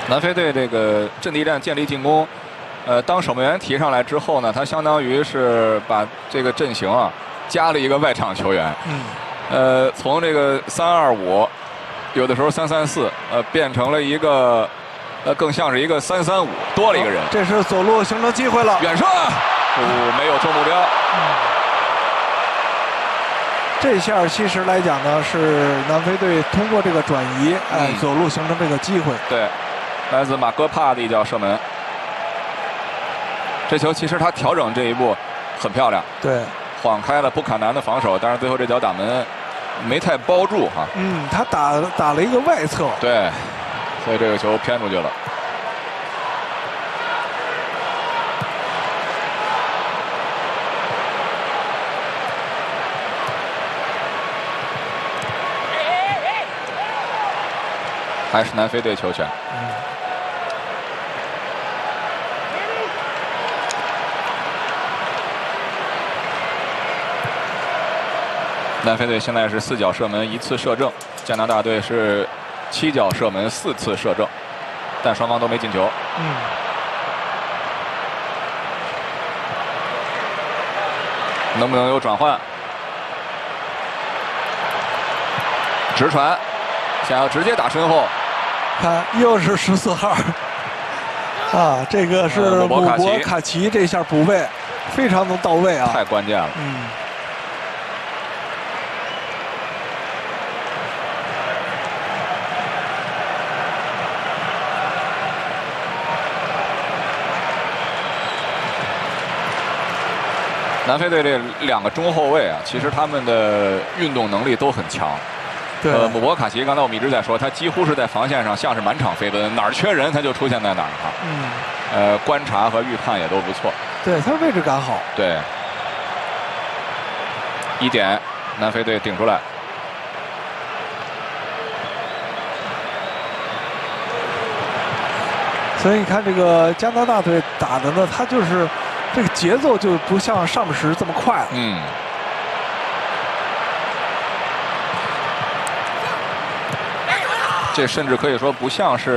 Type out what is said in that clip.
南非队这个阵地战建立进攻，当守门员提上来之后呢，他相当于是把这个阵型啊加了一个外场球员。从这个3-2-5，有的时候3-3-4，变成了一个更像是一个3-3-5，多了一个人。 这是走路形成机会了， 远射，没有中目标。 这下其实来讲呢，是南非队通过这个转移，走路形成这个机会。 对，来自马戈帕的一脚射门。这球其实他调整这一步很漂亮， 对， 晃开了布坎南的防守，但是最后这脚打门没太包住哈。 他打了一个外侧。 对，所以这个球偏出去了。还是南非队球权。南非队现在是4脚射门1次射正，加拿大队是7脚射门4次射正，但双方都没进球。能不能有转换？直传，想要直接打身后。 看，又是14号。这个是姆博卡奇，这下补位非常的到位啊， 太关键了。南非队这2个中后卫啊，其实他们的运动能力都很强。姆博卡奇刚才我们一直在说，他几乎是在防线上像是满场飞奔，哪儿缺人他就出现在哪儿哈。观察和预判也都不错。 对，他位置感好。 对。1点，南非队顶出来。 所以你看这个加拿大队打的呢，他就是这个节奏就不像上时这么快了。 这甚至可以说不像是